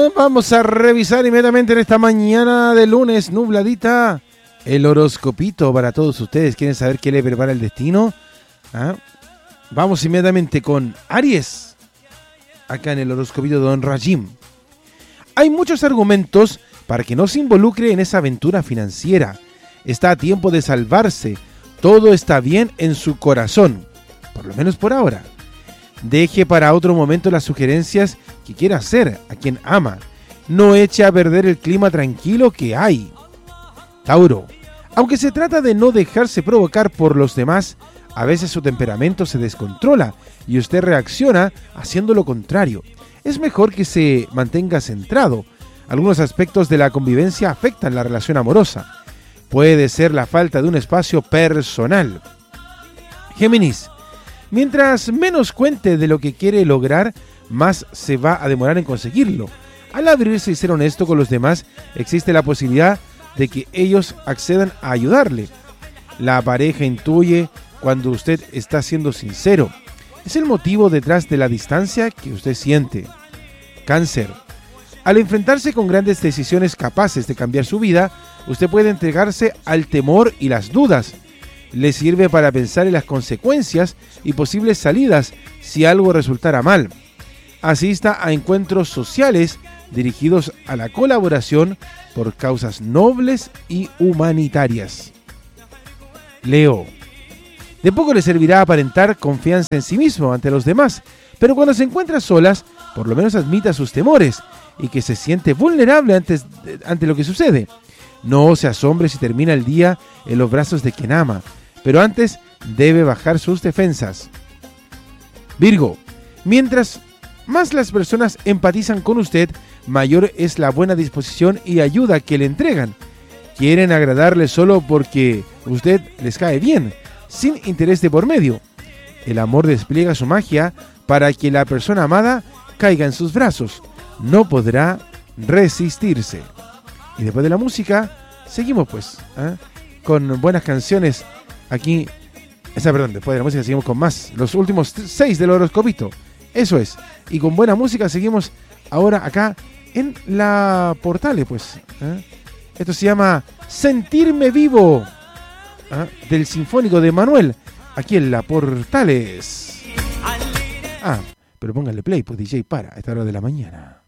Vamos a revisar inmediatamente en esta mañana de lunes nubladita el horoscopito para todos ustedes. ¿Quieren saber qué le prepara el destino? Vamos inmediatamente con Aries, acá en el horoscopito de Don Rajim. Hay muchos argumentos para que no se involucre en esa aventura financiera. Está a tiempo de salvarse. Todo está bien en su corazón, por lo menos por ahora. Deje para otro momento las sugerencias que quiera hacer a quien ama. No eche a perder el clima tranquilo que hay. Tauro, aunque se trata de no dejarse provocar por los demás, a veces su temperamento se descontrola y usted reacciona haciendo lo contrario. Es mejor que se mantenga centrado. Algunos aspectos de la convivencia afectan la relación amorosa. Puede ser la falta de un espacio personal. Géminis, mientras menos cuente de lo que quiere lograr, más se va a demorar en conseguirlo. Al abrirse y ser honesto con los demás, existe la posibilidad de que ellos accedan a ayudarle. La pareja intuye cuando usted está siendo sincero. Es el motivo detrás de la distancia que usted siente. Cáncer. Al enfrentarse con grandes decisiones capaces de cambiar su vida, usted puede entregarse al temor y las dudas. Le sirve para pensar en las consecuencias y posibles salidas si algo resultara mal. Asista a encuentros sociales dirigidos a la colaboración por causas nobles y humanitarias. Leo. De poco le servirá aparentar confianza en sí mismo ante los demás, pero cuando se encuentra solas, por lo menos admita sus temores y que se siente vulnerable ante lo que sucede. No se asombre si termina el día en los brazos de quien ama, pero antes debe bajar sus defensas. Virgo, mientras más las personas empatizan con usted, mayor es la buena disposición y ayuda que le entregan. Quieren agradarle solo porque usted les cae bien, sin interés de por medio. El amor despliega su magia para que la persona amada caiga en sus brazos. No podrá resistirse. Y después de la música, seguimos pues, con buenas canciones aquí. Después de la música seguimos con más. Los últimos 6 del horoscopito. Eso es. Y con buena música seguimos ahora acá en la Portales, pues. Esto se llama Sentirme Vivo, del Sinfónico de Manuel, aquí en la Portales. Pero póngale play, pues DJ, para a esta hora de la mañana.